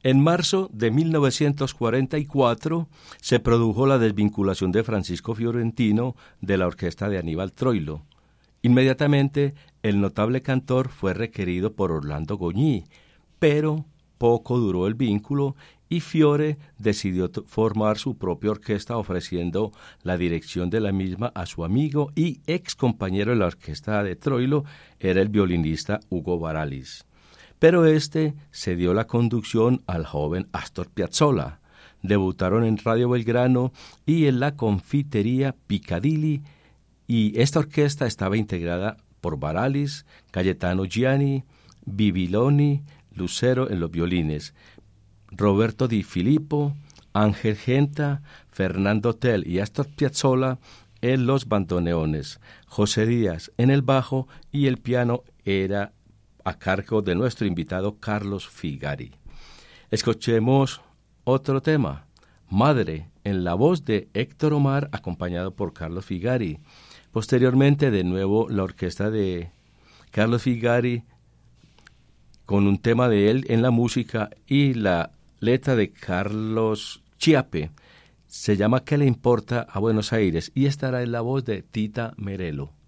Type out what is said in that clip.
En marzo de 1944 se produjo la desvinculación de Francisco Fiorentino de la orquesta de Aníbal Troilo. Inmediatamente, el notable cantor fue requerido por Orlando Goñi, pero poco duró el vínculo y Fiore decidió formar su propia orquesta ofreciendo la dirección de la misma a su amigo y ex compañero de la orquesta de Troilo, era el violinista Hugo Baralis. Pero este cedió la conducción al joven Astor Piazzolla. Debutaron en Radio Belgrano y en la confitería Piccadilly, y esta orquesta estaba integrada por Baralis, Cayetano Gianni, Bibiloni, Lucero en los violines, Roberto Di Filippo, Ángel Genta, Fernando Tell y Astor Piazzolla en los bandoneones, José Díaz en el bajo y el piano era a cargo de nuestro invitado Carlos Figari. Escuchemos otro tema, Madre, en la voz de Héctor Omar, acompañado por Carlos Figari. Posteriormente, de nuevo, la orquesta de Carlos Figari, con un tema de él en la música y la letra de Carlos Chiappe, se llama ¿Qué le importa a Buenos Aires? Y estará en la voz de Tita Merelo.